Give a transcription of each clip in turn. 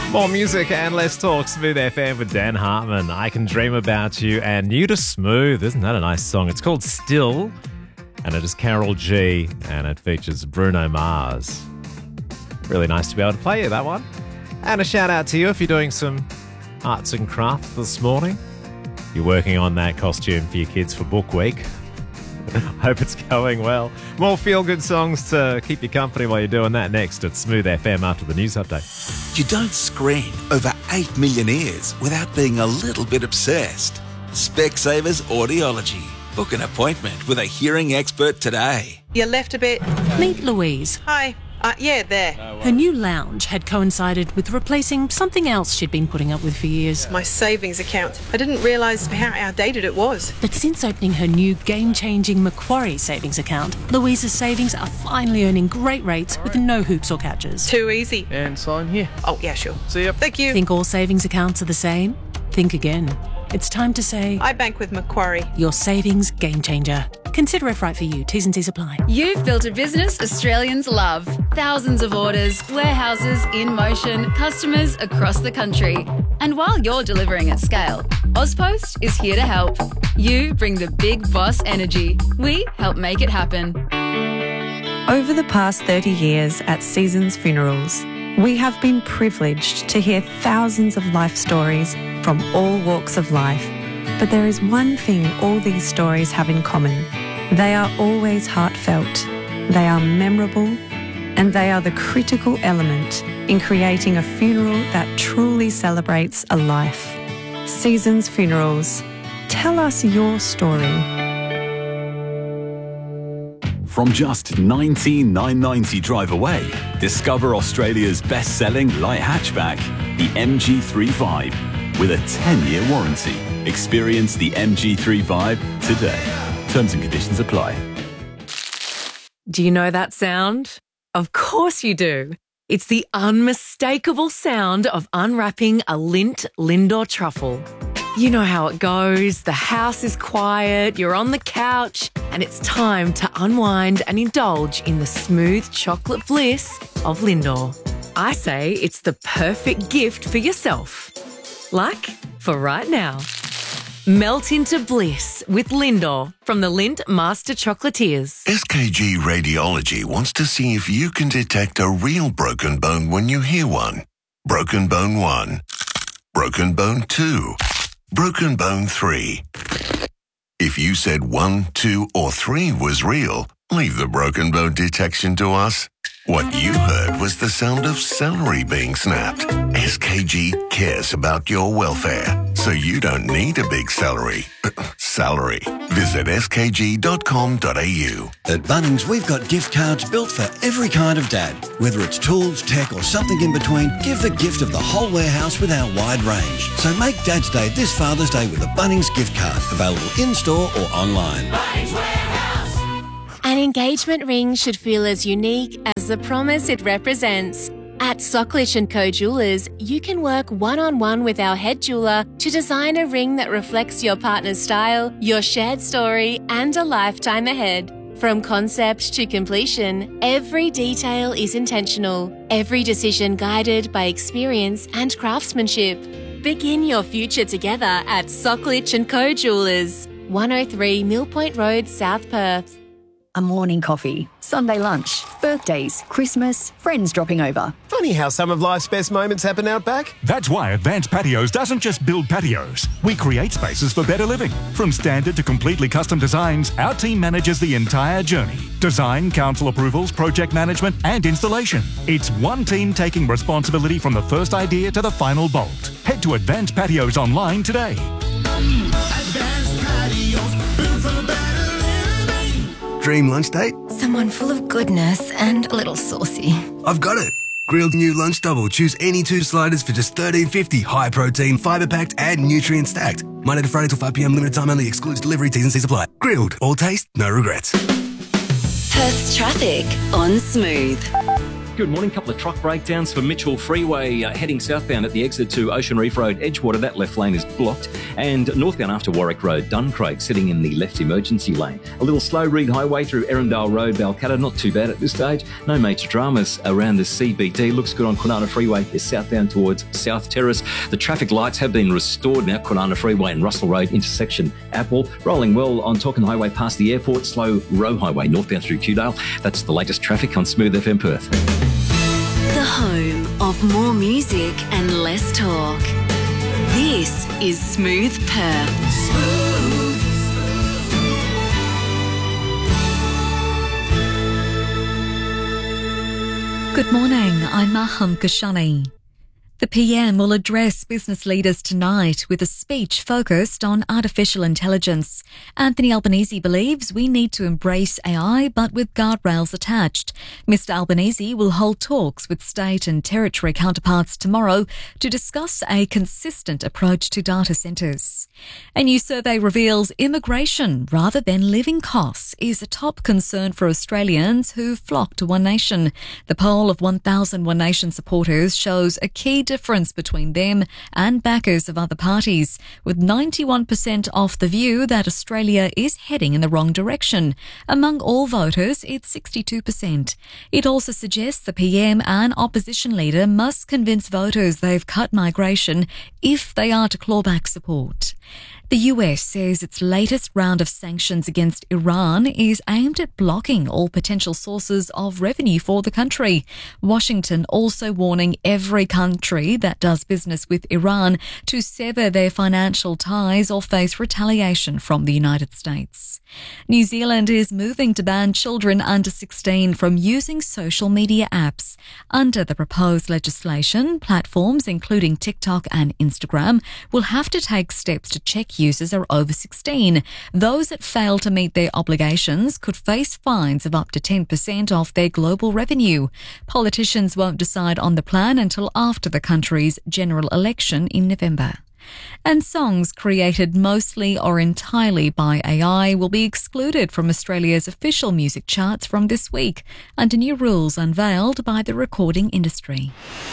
More music and less talk. Smooth FM with Dan Hartman. I Can Dream About You and New to Smooth. Isn't that a nice song? It's called Still, and it is Carol G, and it features Bruno Mars. Really nice to be able to play you that one. And a shout out to you if you're doing some arts and crafts this morning. You're working on that costume for your kids for Book Week. Hope it's going well. More feel-good songs to keep you company while you're doing that next at Smooth FM after the news update. You don't screen over 8 million ears without being a little bit obsessed. Specsavers Audiology. Book an appointment with a hearing expert today. You left a bit. Meet Louise. Hi. Yeah, there. Her new lounge had coincided with replacing something else she'd been putting up with for years. My savings account. I didn't realise how outdated it was. But since opening her new game-changing Macquarie savings account, Louise's savings are finally earning great rates with no hoops or catches. Too easy. And sign here. Oh, yeah, sure. See ya. Thank you. Think all savings accounts are the same? Think again. It's time to say, I bank with Macquarie. Your savings game changer. Consider if right for you. T's and C's apply. You've built a business Australians love. Thousands of orders, warehouses in motion, customers across the country. And while you're delivering at scale, Ozpost is here to help. You bring the big boss energy. We help make it happen. Over the past 30 years at Seasons Funerals, we have been privileged to hear thousands of life stories from all walks of life. But there is one thing all these stories have in common. They are always heartfelt, they are memorable, and they are the critical element in creating a funeral that truly celebrates a life. Seasons Funerals. Tell us your story. From just $19,990 drive away, discover Australia's best-selling light hatchback, the MG3 with a 10-year warranty. Experience the MG3 today. Terms and conditions apply. Do you know that sound? Of course you do. It's the unmistakable sound of unwrapping a Lindt Lindor truffle. You know how it goes. The house is quiet, you're on the couch, and it's time to unwind and indulge in the smooth chocolate bliss of Lindor. I say it's the perfect gift for yourself. Like for right now. Melt into bliss with Lindor from the Lindt Master Chocolatiers. SKG Radiology wants to see if you can detect a real broken bone when you hear one. Broken bone 1. Broken bone 2. Broken bone 3. If you said 1, 2, or 3 was real, leave the broken bone detection to us. What you heard was the sound of celery being snapped. SKG cares about your welfare, so you don't need a big salary. Salary. Visit skg.com.au. At Bunnings, we've got gift cards built for every kind of dad. Whether it's tools, tech, or something in between, give the gift of the whole warehouse with our wide range. So make Dad's Day this Father's Day with a Bunnings gift card, available in-store or online. Bunnings Warehouse. An engagement ring should feel as unique as the promise it represents. At Socklish & Co Jewelers, you can work one-on-one with our head jeweller to design a ring that reflects your partner's style, your shared story, and a lifetime ahead. From concept to completion, every detail is intentional, every decision guided by experience and craftsmanship. Begin your future together at Socklish & Co Jewelers, 103 Mill Point Road, South Perth. A morning coffee, Sunday lunch, birthdays, Christmas, friends dropping over. Funny how some of life's best moments happen out back. That's why Advanced Patios doesn't just build patios. We create spaces for better living. From standard to completely custom designs, our team manages the entire journey. Design, council approvals, project management, and installation. It's one team taking responsibility from the first idea to the final bolt. Head to Advanced Patios online today. Advanced Patios, built for better. Dream lunch date? Someone full of goodness and a little saucy. I've got it. Grilled new lunch double. Choose any 2 sliders for just $13.50. High protein, fibre packed, and nutrient stacked. Monday to Friday till 5 p.m. Limited time only. Excludes delivery. T's and C's apply. Grilled. All taste, no regrets. Perth's traffic on Smooth. Good morning. Couple of truck breakdowns for Mitchell Freeway heading southbound at the exit to Ocean Reef Road, Edgewater. That left lane is blocked. And northbound after Warwick Road, Duncraig sitting in the left emergency lane. A little slow Reed Highway through Erindale Road, Balcatta. Not too bad at this stage. No major dramas around the CBD. Looks good on Kwinana Freeway is southbound towards South Terrace. The traffic lights have been restored now. Kwinana Freeway and Russell Road intersection Apple. Rolling well on Torquay Highway past the airport. Slow Roe Highway northbound through Kewdale. That's the latest traffic on Smooth FM Perth. The home of more music and less talk. This is Smooth Perth. Good morning, I'm Maham Kashani. The PM will address business leaders tonight with a speech focused on artificial intelligence. Anthony Albanese believes we need to embrace AI, but with guardrails attached. Mr Albanese will hold talks with state and territory counterparts tomorrow to discuss a consistent approach to data centres. A new survey reveals immigration rather than living costs is a top concern for Australians who flock to One Nation. The poll of 1,000 One Nation supporters shows a key difference between them and backers of other parties, with 91% of the view that Australia is heading in the wrong direction. Among all voters, it's 62%. It also suggests the PM and opposition leader must convince voters they've cut migration if they are to claw back support. The US says its latest round of sanctions against Iran is aimed at blocking all potential sources of revenue for the country. Washington also warning every country that does business with Iran to sever their financial ties or face retaliation from the United States. New Zealand is moving to ban children under 16 from using social media apps. Under the proposed legislation, platforms including TikTok and Instagram will have to take steps to check users are over 16. Those that fail to meet their obligations could face fines of up to 10% of their global revenue. Politicians won't decide on the plan until after the country's general election in November. And songs created mostly or entirely by AI will be excluded from Australia's official music charts from this week, under new rules unveiled by the recording industry.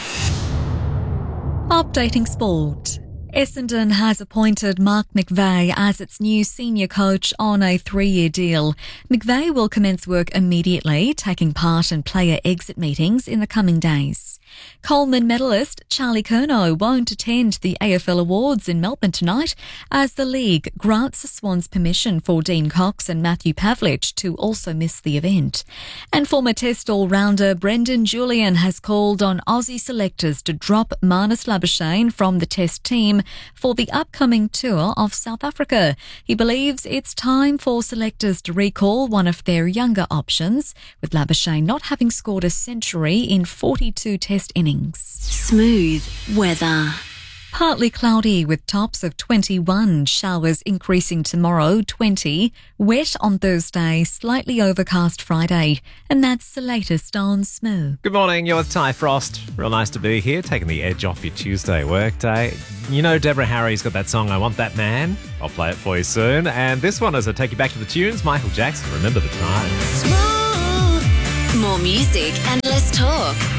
Updating sport. Essendon has appointed Mark McVeigh as its new senior coach on a 3-year deal. McVeigh will commence work immediately, taking part in player exit meetings in the coming days. Coleman medalist Charlie Curnow won't attend the AFL Awards in Melbourne tonight as the league grants the Swans permission for Dean Cox and Matthew Pavlich to also miss the event. And former Test all-rounder Brendan Julian has called on Aussie selectors to drop Marnus Labuschagne from the Test team for the upcoming tour of South Africa. He believes it's time for selectors to recall one of their younger options, with Labuschagne not having scored a century in 42 Test innings. Smooth weather. Partly cloudy with tops of 21, showers increasing tomorrow, 20, wet on Thursday, slightly overcast Friday. And that's the latest on Smooth. Good morning, you're with Ty Frost. Real nice to be here, taking the edge off your Tuesday workday. You know Deborah Harry's got that song, I Want That Man. I'll play it for you soon. And this one, as I take you back to the tunes, Michael Jackson, Remember the Time. Smooth. More music and less talk.